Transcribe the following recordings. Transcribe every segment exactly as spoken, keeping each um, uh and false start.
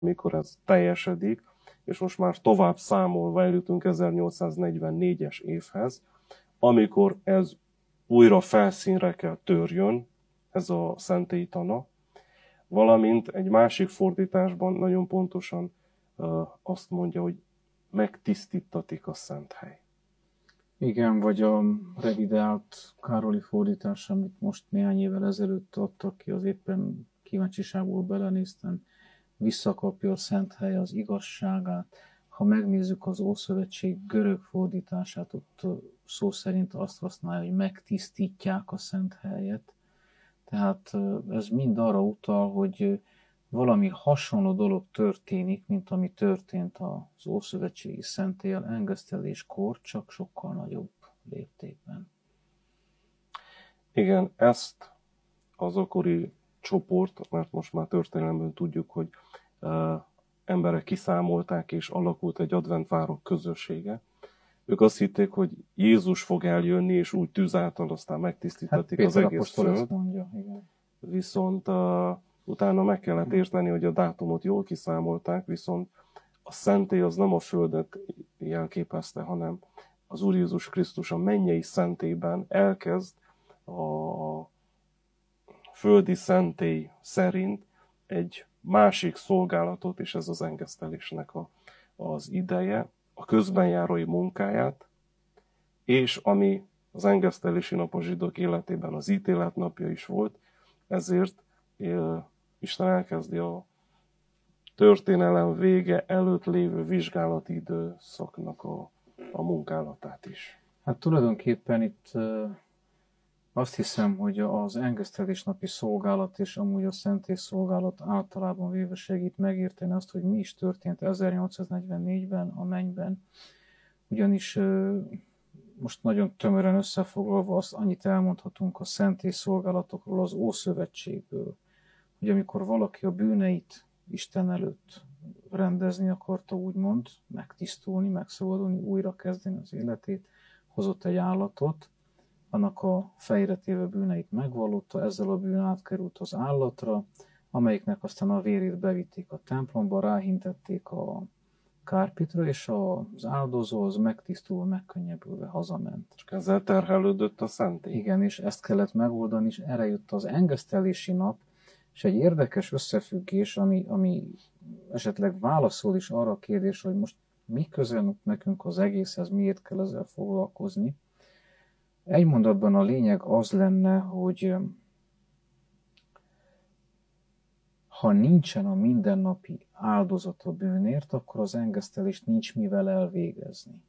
mikor ez teljesedik, és most már tovább számolva eljutunk ezernyolcszáznegyvennégyes évhez, amikor ez újra felszínre kell törjön, ez a szentélyi tana, valamint egy másik fordításban nagyon pontosan uh, azt mondja, hogy megtisztítatik a szent hely. Igen, vagy a revidált Károli fordítás, amit most néhány évvel ezelőtt adtak ki, az éppen kíváncsiságból belenéztem, visszakapja a szent hely az igazságát. Ha megnézzük az Ószövetség görög fordítását, ott szó szerint azt használja, hogy megtisztítják a szent helyet. Tehát ez mind arra utal, hogy valami hasonló dolog történik, mint ami történt az ószövetségi szentéllyel engeszteléskor, csak sokkal nagyobb léptékben. Igen, ezt az akkori csoport, mert most már történelemben tudjuk, hogy uh, emberek kiszámolták, és alakult egy adventvárok közössége. Ők azt hitték, hogy Jézus fog eljönni, és úgy tűz által aztán megtisztítatik hát, az egész föld. Mondja, igen. Viszont uh, utána meg kellett érteni, hogy a dátumot jól kiszámolták, viszont a szentély az nem a földet jelképezte, hanem az Úr Jézus Krisztus a mennyei szentélyben elkezd a földi szentély szerint egy másik szolgálatot, és ez az engesztelésnek a, az ideje, a közbenjárói munkáját, és ami az engesztelési nap a zsidók életében az ítélet napja is volt, ezért Isten elkezdi a történelem vége előtt lévő vizsgálati időszaknak a, a munkálatát is. Hát tulajdonképpen itt azt hiszem, hogy az engesztelésnapi szolgálat és amúgy a szentély szolgálat általában véve segít megérteni azt, hogy mi is történt ezernyolcszáznegyvennégyben a mennyben. Ugyanis most nagyon tömören összefoglalva azt annyit elmondhatunk a szentély szolgálatokról az Ószövetségből, hogy amikor valaki a bűneit Isten előtt rendezni akarta, úgymond, megtisztulni, megszabadulni, újra kezdeni az életét, hozott egy állatot, annak a fejre téve bűneit megvallotta, ezzel a bűn átkerült az állatra, amelyiknek aztán a vérét bevitték a templomba, ráhintették a kárpitra, és az áldozó az megtisztulva, megkönnyebbülve hazament. És ezzel terhelődött a szentély. Igen, és ezt kellett megoldani, és erre jött az engesztelési nap, és egy érdekes összefüggés, ami, ami esetleg válaszol is arra a kérdésre, hogy most mi közel nekünk az egészhez, miért kell ezzel foglalkozni. Egy mondatban a lényeg az lenne, hogy ha nincsen a mindennapi áldozat a bűnért, akkor az engesztelést nincs mivel elvégezni.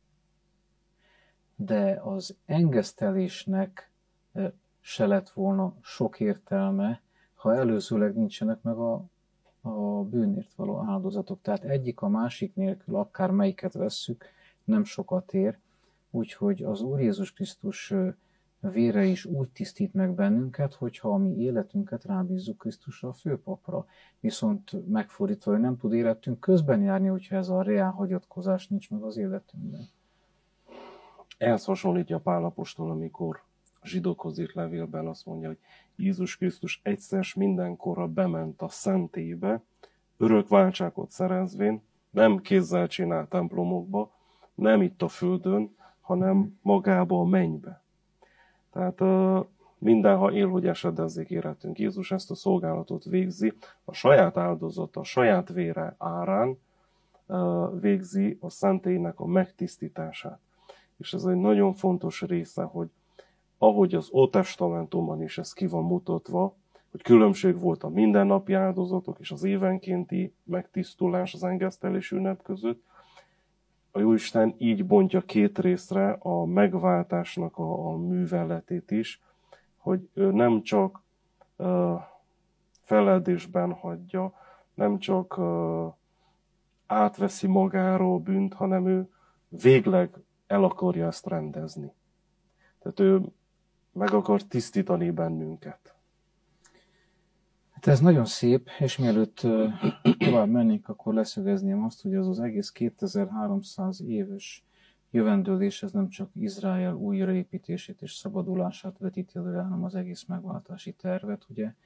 De az engesztelésnek se lett volna sok értelme, ha előzőleg nincsenek meg a, a bűnért való áldozatok. Tehát egyik a másik nélkül, akár melyiket vesszük, nem sokat ér. Úgyhogy az Úr Jézus Krisztus vére is úgy tisztít meg bennünket, hogyha a mi életünket rábízzuk Krisztusra, a főpapra. Viszont megfordítva, hogy nem tud életünk közben járni, hogyha ez a reál hagyatkozás nincs meg az életünkben. Ehhez hasonlítja Pál apostol, amikor a zsidókhoz írt levélben azt mondja, hogy Jézus Krisztus egyszer mindenkorra bement a szentélybe, örök váltságot szerezvén, nem kézzel csinált templomokba, nem itt a földön, hanem magába a mennybe. Tehát uh, mindenha él, hogy esedezzék életünk. Jézus ezt a szolgálatot végzi, a saját áldozata, a saját vére árán uh, végzi a szentélynek a megtisztítását. És ez egy nagyon fontos része, hogy ahogy az Ótestamentumban is ez ki van mutatva, hogy különbség volt a mindennapi áldozatok és az évenkénti megtisztulás az engesztelés ünnep között, a Jóisten így bontja két részre a megváltásnak a, a műveletét is, hogy ő nem csak uh, feledésben hagyja, nem csak uh, átveszi magáról bűnt, hanem ő végleg el akarja ezt rendezni. Tehát ő meg akar tisztítani bennünket. Hát ez nagyon szép, és mielőtt uh, tovább mennénk, akkor leszögezném azt, hogy az az egész kétezer-háromszáz éves jövendőlés, ez nem csak Izrael újraépítését és szabadulását vetíti előre, hanem az egész megváltási tervet. Ugye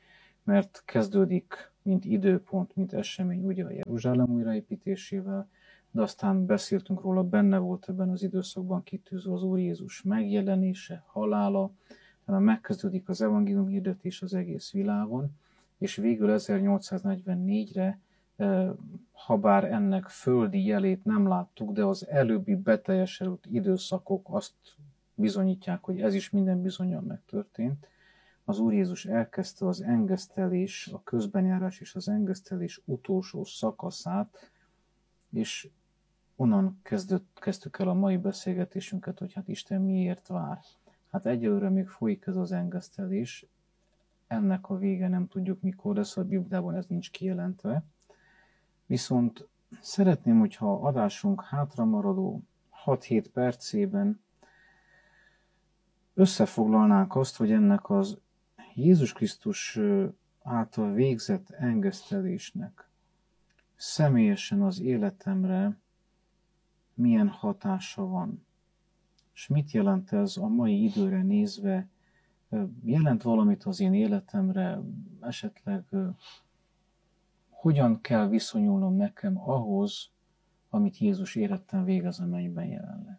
mert kezdődik, mint időpont, mint esemény, ugye a Jeruzsálem újraépítésével, de aztán beszéltünk róla, benne volt ebben az időszakban kitűzve az Úr Jézus megjelenése, halála, megkezdődik az evangélium hirdetés az egész világon, és végül ezernyolcszáznegyvennégyre, habár ennek földi jelét nem láttuk, de az előbbi beteljesedett időszakok azt bizonyítják, hogy ez is minden bizonnyal megtörtént. Az Úr Jézus elkezdte az engesztelés, a közbenjárás és az engesztelés utolsó szakaszát, és onnan kezdett, kezdtük el a mai beszélgetésünket, hogy hát Isten miért vár. Hát egyelőre még folyik ez az engesztelés, ennek a vége nem tudjuk mikor lesz, a Bibliában ez nincs kijelentve. Viszont szeretném, hogyha adásunk hátramaradó hat-hét percében összefoglalnánk azt, hogy ennek az Jézus Krisztus által végzett engesztelésnek személyesen az életemre milyen hatása van. És mit jelent ez a mai időre nézve? Jelent valamit az én életemre? Esetleg hogyan kell viszonyulnom nekem ahhoz, amit Jézus éretten végez a mennyben jelenleg?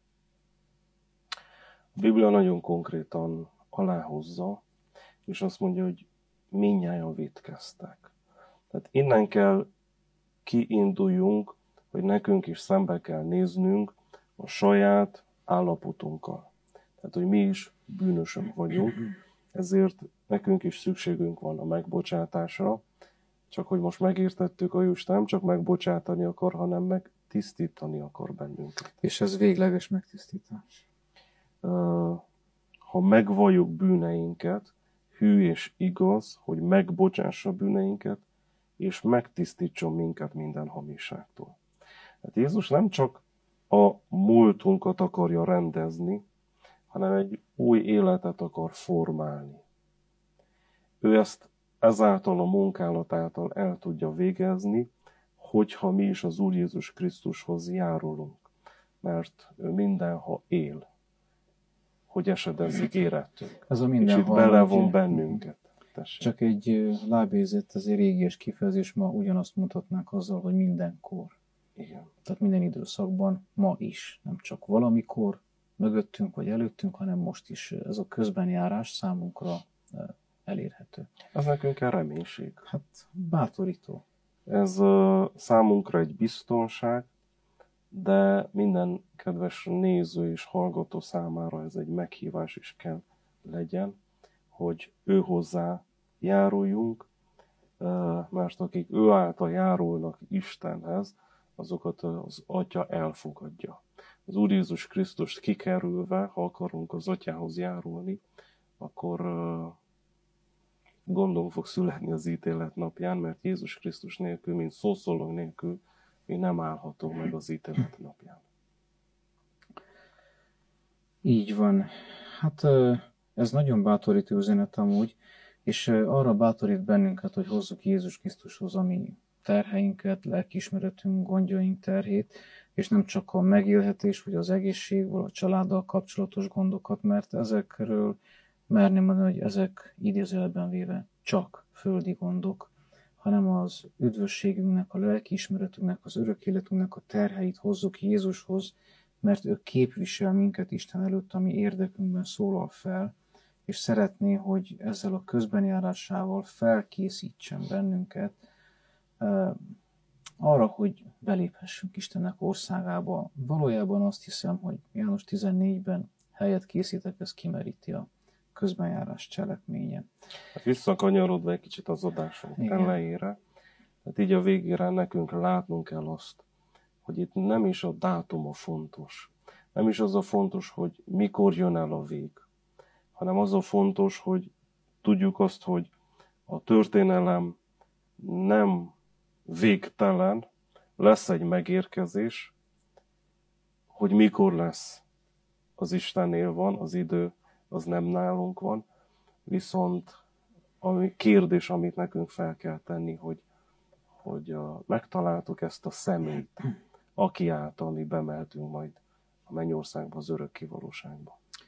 A Biblia nagyon konkrétan aláhozza, és azt mondja, hogy mindnyájan vétkeztek. Tehát innen kell kiinduljunk, hogy nekünk is szembe kell néznünk a saját állapotunkkal. Tehát, hogy mi is bűnösök vagyunk, ezért nekünk is szükségünk van a megbocsátásra, csak hogy most megértettük, hogy Isten nem csak megbocsátani akar, hanem megtisztítani akar bennünket. És ez végleges megtisztítás. Ha megvalljuk bűneinket, hű és igaz, hogy megbocsássa bűneinket, és megtisztítson minket minden hamiságtól. Hát Jézus nem csak a múltunkat akarja rendezni, hanem egy új életet akar formálni. Ő ezt ezáltal a munkálatától el tudja végezni, hogyha mi is az Úr Jézus Krisztushoz járulunk. Mert ő mindenha él, hogy esedezzék érettünk. Ez a és itt belevon bennünket. Tessék. Csak egy lábézett, azért régies kifejezés, ma ugyanazt mondhatnánk azzal, hogy mindenkor. Igen. Tehát minden időszakban, ma is. Nem csak valamikor, mögöttünk vagy előttünk, hanem most is ez a közbenjárás számunkra elérhető. Ez nekünk egy reménység. Hát bátorító. Ez uh, számunkra egy biztonság, de minden kedves néző és hallgató számára ez egy meghívás is kell legyen, hogy ő hozzá járuljunk, mert akik ő által járulnak Istenhez, azokat az Atya elfogadja. Az Úr Jézus Krisztust kikerülve, ha akarunk az Atyához járulni, akkor gondom fog születni az ítélet napján, mert Jézus Krisztus nélkül, mint szószóló nélkül, mi nem állhatunk meg az ítélet napján. Így van. Hát ez nagyon bátorító üzenet amúgy, és arra bátorít bennünket, hogy hozzuk Jézus Krisztushoz a mi terheinket, lelkiismeretünk, gondjaink terhét, és nem csak a megélhetés, vagy az egészség, vagy a családdal kapcsolatos gondokat, mert ezekről merném mondani, hogy ezek idézőjelben véve csak földi gondok, hanem az üdvösségünknek, a lelkiismeretünknek, az örök életünknek a terheit hozzuk Jézushoz, mert ő képvisel minket Isten előtt, ami érdekünkben szólal fel, és szeretné, hogy ezzel a közbenjárásával felkészítsen bennünket uh, arra, hogy beléphessünk Istennek országába. Valójában azt hiszem, hogy János tizennégyben helyet készítek, ez kimeríti a közbenjárás cselekménye. Hát visszakanyarodva egy kicsit az adásunk Igen. elejére, tehát így a végére nekünk látnunk kell azt, hogy itt nem is a dátuma fontos, nem is az a fontos, hogy mikor jön el a vég, hanem az a fontos, hogy tudjuk azt, hogy a történelem nem végtelen, lesz egy megérkezés, hogy mikor lesz, az Istennél van, az idő az nem nálunk van, viszont a kérdés, amit nekünk fel kell tenni, hogy, hogy uh, megtaláltuk ezt a személyt, aki által mi bemeltünk majd a mennyországba, az örökké valóságba.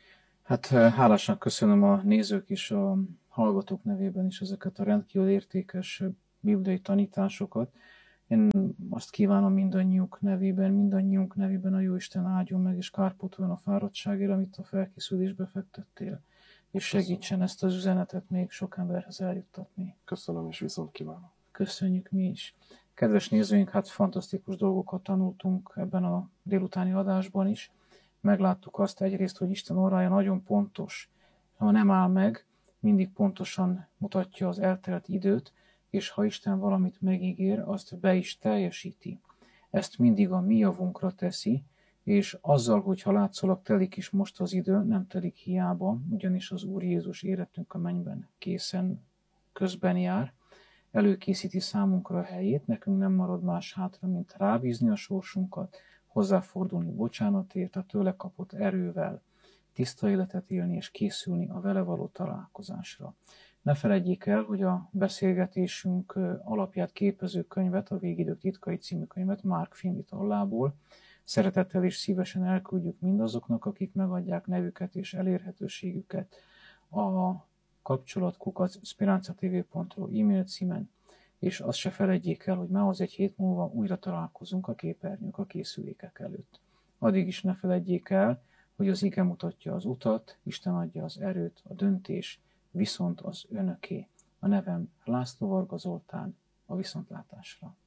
Hát hálásan köszönöm a nézők és a hallgatók nevében is ezeket a rendkívül értékes bibliai tanításokat. Én azt kívánom mindannyiuk nevében, mindannyiunk nevében, a Jóisten áldjon meg és kárpótoljon a fáradtságért, amit a felkészülésbe fektettél, és segítsen ezt az üzenetet még sok emberhez eljuttatni. Köszönöm, és viszont kívánom. Köszönjük mi is. Kedves nézőink, hát fantasztikus dolgokat tanultunk ebben a délutáni adásban is. Megláttuk azt egyrészt, hogy Isten órája nagyon pontos, ha nem áll meg, mindig pontosan mutatja az eltelt időt, és ha Isten valamit megígér, azt be is teljesíti. Ezt mindig a mi javunkra teszi, és azzal, hogyha látszólag telik is most az idő, nem telik hiába, ugyanis az Úr Jézus életünk a mennyben készen közben jár, előkészíti számunkra a helyét, nekünk nem marad más hátra, mint rábízni a sorsunkat, hozzáfordulni bocsánatért, a tőle kapott erővel, tiszta életet élni és készülni a vele való találkozásra. Ne feledjék el, hogy a beszélgetésünk alapját képező könyvet, a Végidők titkai című könyvet Mark Finley tollából szeretettel és szívesen elküldjük mindazoknak, akik megadják nevüket és elérhetőségüket a kapcsolatkukac speranzatv pont ru e-mail címen, és azt se feledjék el, hogy mához egy hét múlva újra találkozunk a képernyők, a készülékek előtt. Addig is ne feledjék el, hogy az ige mutatja az utat, Isten adja az erőt, a döntés, viszont az önöké. A nevem László Varga Zoltán, a viszontlátásra.